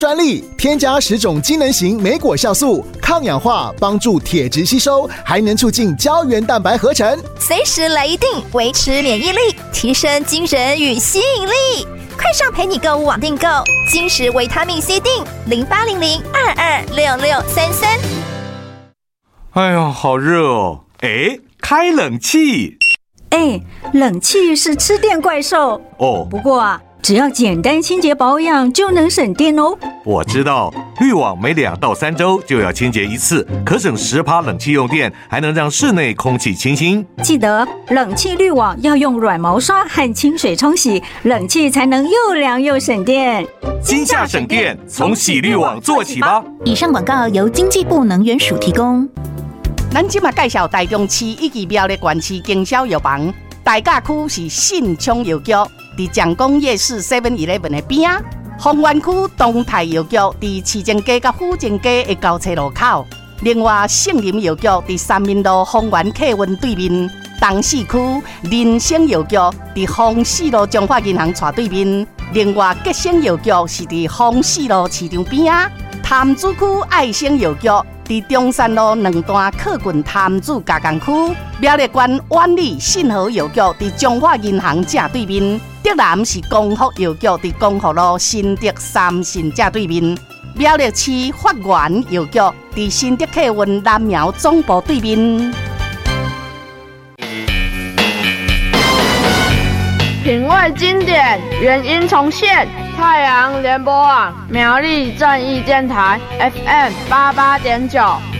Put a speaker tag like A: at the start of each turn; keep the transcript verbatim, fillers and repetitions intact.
A: 专利添加十种机能型莓果酵素，抗氧化，帮助铁质吸收，还能促进胶原蛋白合成。
B: 随时来一定，维持免疫力，提升精神与吸引力。快上陪你购物网订购，金石维他命 C 锭零八零零二二六六三三。
C: 哎呀，好热哦！哎，开冷气。
D: 哎，冷气是吃电怪兽
C: 哦。
D: 不过啊，只要简单清洁保养就能省电哦。
C: 我知道，滤网每两到三周就要清洁一次，可省十趴冷气用电，还能让室内空气清新。
D: 记得冷气滤网要用软毛刷和清水冲洗，冷气才能又凉又省电。
C: 今夏省电，从洗滤网做起吧。
B: 以上广告由经济部能源署提供。
E: 咱今嘛介绍台中市以及苗栗县市经销药房，大甲区是信昌药局，伫蒋公夜市 seven eleven 的边啊。丰原区东泰药局伫市政街甲府政街的交叉路口。另外，圣林药局伫三民路丰原客运对面。东市区人生药局伫丰市路中华银行斜对面。另外，吉生药局是伫丰市路市场边啊。潭子区爱生药局伫中山路两段靠近潭子加工区。苗栗县万里信和药局伫中华银行正对面。德南是光福药局伫光福路新德三信正对面。苗栗市发源药局伫新德客运南苗总部对面。
F: 品味经典，原音重现。太阳联播网苗栗正义电台 F M 八八点九。